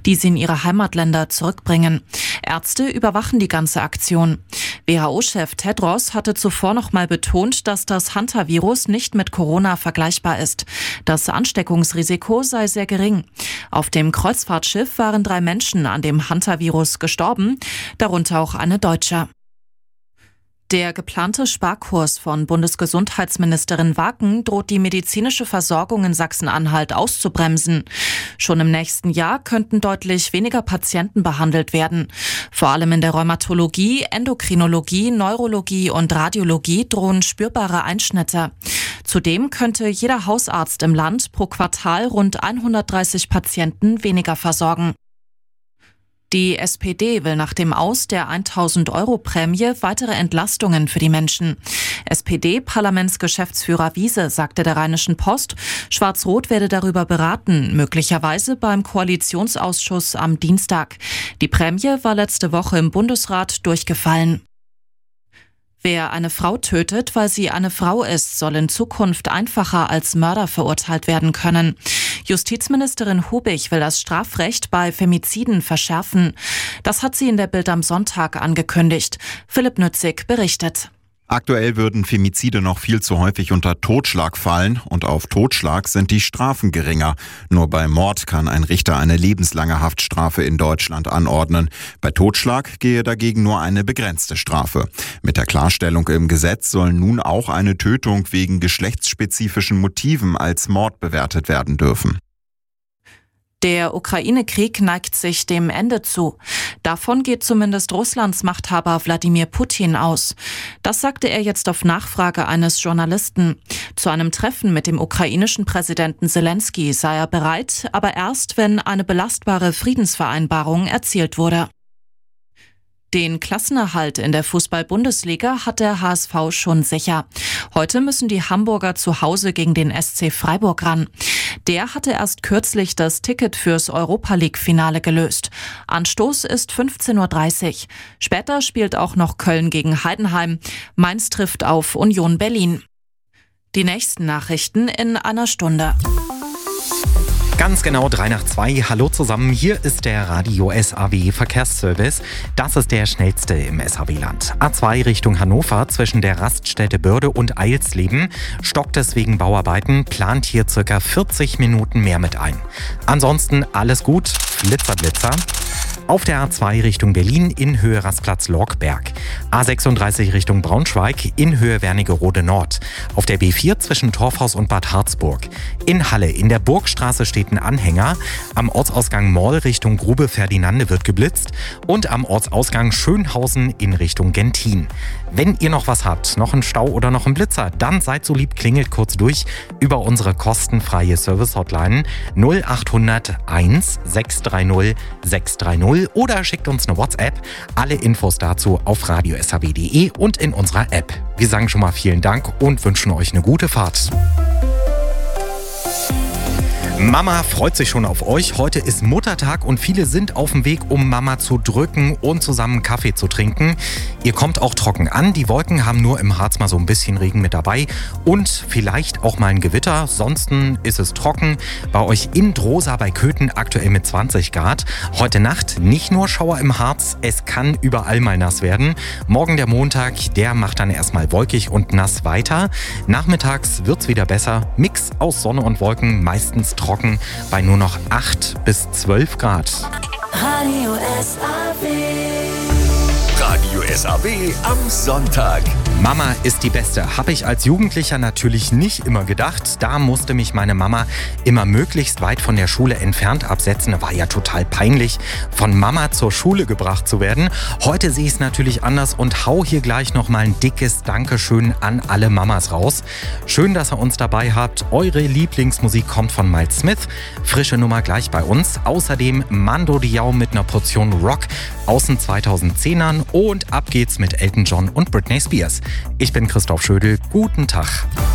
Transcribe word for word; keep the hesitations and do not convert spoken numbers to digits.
die sie in ihre Heimatländer zurückbringen. Ärzte überwachen die ganze Aktion. W H O-Chef Tedros hatte zuvor noch mal betont, dass das Hantavirus nicht mit Corona vergleichbar ist. Das Ansteckungsrisiko sei sehr gering. Auf dem Kreuzfahrtschiff waren drei Menschen an dem Hantavirus gestorben, darunter auch eine Deutsche. Der geplante Sparkurs von Bundesgesundheitsministerin Wagen droht die medizinische Versorgung in Sachsen-Anhalt auszubremsen. Schon im nächsten Jahr könnten deutlich weniger Patienten behandelt werden. Vor allem in der Rheumatologie, Endokrinologie, Neurologie und Radiologie drohen spürbare Einschnitte. Zudem könnte jeder Hausarzt im Land pro Quartal rund hundertdreißig Patienten weniger versorgen. Die S P D will nach dem Aus der tausend-Euro-Prämie weitere Entlastungen für die Menschen. S P D-Parlamentsgeschäftsführer Wiese sagte der Rheinischen Post, Schwarz-Rot werde darüber beraten, möglicherweise beim Koalitionsausschuss am Dienstag. Die Prämie war letzte Woche im Bundesrat durchgefallen. Wer eine Frau tötet, weil sie eine Frau ist, soll in Zukunft einfacher als Mörder verurteilt werden können. Justizministerin Hubig will das Strafrecht bei Femiziden verschärfen. Das hat sie in der Bild am Sonntag angekündigt. Philipp Nützig berichtet. Aktuell würden Femizide noch viel zu häufig unter Totschlag fallen und auf Totschlag sind die Strafen geringer. Nur bei Mord kann ein Richter eine lebenslange Haftstrafe in Deutschland anordnen. Bei Totschlag gehe dagegen nur eine begrenzte Strafe. Mit der Klarstellung im Gesetz soll nun auch eine Tötung wegen geschlechtsspezifischen Motiven als Mord bewertet werden dürfen. Der Ukraine-Krieg neigt sich dem Ende zu. Davon geht zumindest Russlands Machthaber Wladimir Putin aus. Das sagte er jetzt auf Nachfrage eines Journalisten. Zu einem Treffen mit dem ukrainischen Präsidenten Zelensky sei er bereit, aber erst, wenn eine belastbare Friedensvereinbarung erzielt wurde. Den Klassenerhalt in der Fußball-Bundesliga hat der H S V schon sicher. Heute müssen die Hamburger zu Hause gegen den S C Freiburg ran. Der hatte erst kürzlich das Ticket fürs Europa-League-Finale gelöst. Anstoß ist fünfzehn Uhr dreißig. Später spielt auch noch Köln gegen Heidenheim. Mainz trifft auf Union Berlin. Die nächsten Nachrichten in einer Stunde. Ganz genau drei nach zwei. Hallo zusammen, hier ist der Radio S A W Verkehrsservice. Das ist der schnellste im S A W-Land. A zwei Richtung Hannover zwischen der Raststätte Börde und Eilsleben stockt es wegen Bauarbeiten, plant hier circa vierzig Minuten mehr mit ein. Ansonsten alles gut, Blitzer, Blitzer. Auf der A zwei Richtung Berlin in Höhe Rastplatz Lorckberg. A sechsunddreißig Richtung Braunschweig in Höhe Wernigerode Nord. Auf der B vier zwischen Torfhaus und Bad Harzburg. In Halle in der Burgstraße steht ein Anhänger. Am Ortsausgang Moll Richtung Grube Ferdinande wird geblitzt. Und am Ortsausgang Schönhausen in Richtung Gentin. Wenn ihr noch was habt, noch einen Stau oder noch einen Blitzer, dann seid so lieb, klingelt kurz durch über unsere kostenfreie Service-Hotline null acht hundert eins sechs drei null sechs drei null oder schickt uns eine WhatsApp. Alle Infos dazu auf radio s h w punkt d e und in unserer App. Wir sagen schon mal vielen Dank und wünschen euch eine gute Fahrt. Mama freut sich schon auf euch. Heute ist Muttertag und viele sind auf dem Weg, um Mama zu drücken und zusammen Kaffee zu trinken. Ihr kommt auch trocken an. Die Wolken haben nur im Harz mal so ein bisschen Regen mit dabei und vielleicht auch mal ein Gewitter. Ansonsten ist es trocken. Bei euch in Drosa bei Köthen aktuell mit zwanzig Grad. Heute Nacht nicht nur Schauer im Harz, es kann überall mal nass werden. Morgen der Montag, der macht dann erstmal wolkig und nass weiter. Nachmittags wird's wieder besser. Mix aus Sonne und Wolken, meistens trocken. Trocken bei nur noch acht bis zwölf Grad. Radio S A W. Radio S A W am Sonntag. Mama ist die Beste. Habe ich als Jugendlicher natürlich nicht immer gedacht. Da musste mich meine Mama immer möglichst weit von der Schule entfernt absetzen. War ja total peinlich, von Mama zur Schule gebracht zu werden. Heute sehe ich es natürlich anders und hau hier gleich nochmal ein dickes Dankeschön an alle Mamas raus. Schön, dass ihr uns dabei habt. Eure Lieblingsmusik kommt von Miles Smith. Frische Nummer gleich bei uns. Außerdem Mando Diao mit einer Portion Rock aus den zweitausendzehnern und ab geht's mit Elton John und Britney Spears. Ich bin Christoph Schödel. Guten Tag.